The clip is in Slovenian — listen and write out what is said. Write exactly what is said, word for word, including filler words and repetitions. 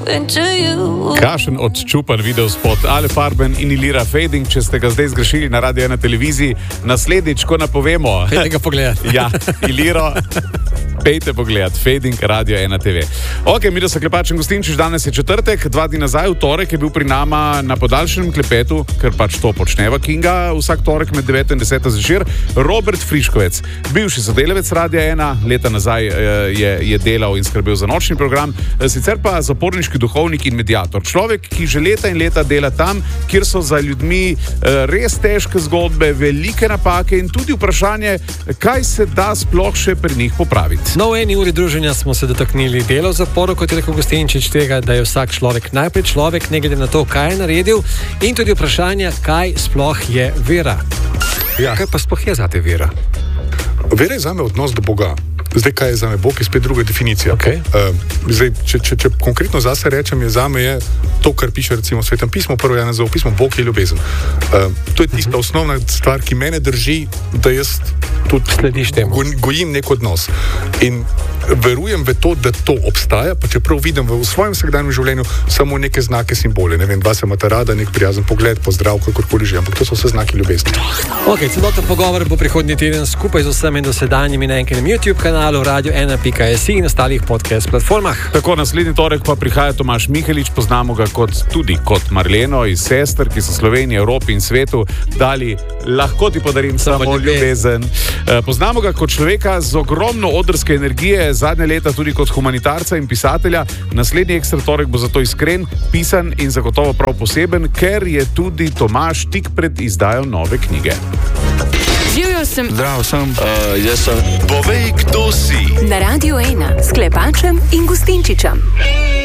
Kašen odčupan videospot Ale Farben in Ilira Fading, če ste ga zdaj zgrešili na Radio ena televiziji, naslednjič, ko napovemo. Pejte ga pogledati. Ja, Iliro, pejte pogledati, Fading, Radio ena te ve. Ok, mi da se Klepač in Gustinčič, danes je četrtek, dva dni nazaj, v torek je bil pri nama na podaljšanem klepetu, ker pač to počneva Kinga, vsak torek med deveto in deseto zvečer, Robert Friškovec, bivši sodelavec Radia ena, leta nazaj je, je delal in skrbel za nočni program, sicer pa zaporniški duhovnik in mediator. Človek, ki že leta in leta dela tam, kjer so za ljudmi res težke zgodbe, velike napake in tudi vprašanje, kaj se da sploh še pri njih popraviti. No, v eni uri druženja smo se dotaknili dela v zaporu, kot je rekel Gustinčič, tega, da je vsak človek najprej človek, ne glede na to, kaj je naredil, in tudi vprašanje, kaj sploh je vera. Ja. Kaj pa sploh je zate vera? Vera je zame odnos do Boga. Zdaj, kaj je zame Bog, je spet druga definicija. Okay. Uh, zdaj, če, če, če konkretno zase rečem, je zame je to, kar piše recimo v Svetem pismu, prvo Janezovo pismo, Bog je ljubezen. Uh, to je tista osnovna stvar, ki mene drži, da jaz tudi go, gojim nek odnos. In verujem v to, da to obstaja, pa čeprav vidim v svojem vsakdanjem življenju samo neke znake, simbole. Ne vem, dva se imata rada, nek prijazen pogled, pozdrav, kakorkoli že, ampak to so vse znaki ljubezni. Ok, celoten pogovor bo prihodnji teden skupaj z vsemi dosedanjimi na enkem YouTube kanalu radio ena pika si in ostalih podcast platformah. Tako, naslednji torek pa prihaja Tomaž Mihelič, poznamo ga kot, tudi kot Marleno iz Sester, ki so Sloveniji, Evropi in svetu dali lahko ti podarim samo, samo ljubezen. Poznamo ga kot človeka z ogromno odrske energije, zadnje leta tudi kot humanitarca in pisatelja. Naslednji ekstra torek bo zato iskren, pisan in zagotovo prav poseben, ker je tudi Tomaž tik pred izdajo nove knjige. Živjo sem. Zdravo sem. Uh, jaz sem. Povej, kdo si. Na Radio ena s Klepačem in Gustinčičem.